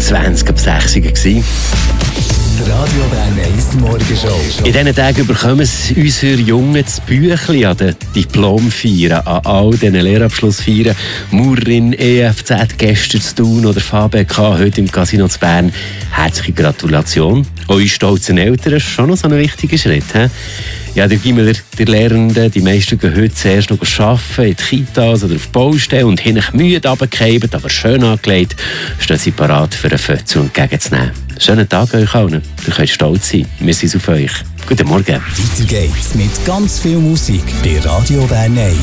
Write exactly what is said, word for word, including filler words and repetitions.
zwanzig ab sechs Uhr. Die Radio Bern eins Morgenshow. In diesen Tagen bekommen unsere Jungen das Büchlein an den Diplomfeiern, an all diesen Lehrabschlussfeiern. Maurerin, E F Z, gestern zu Thun oder V B K, heute im Casino zu Bern. Herzliche Gratulation. Eure stolzen Eltern, das ist schon noch so ein wichtiger Schritt. He? Ja, der Gimmeler, die Lehrenden, die meisten gehen heute zuerst noch arbeiten, in die Kitas oder auf Baustellen und hinten müde runtergefallen, aber schön angelegt, stehen sie parat für einen Fötzel entgegenzunehmen. Schönen Tag euch allen. Ihr könnt stolz sein. Wir sind auf euch. Guten Morgen. Weiter geht's mit ganz viel Musik bei Radio Bern eins.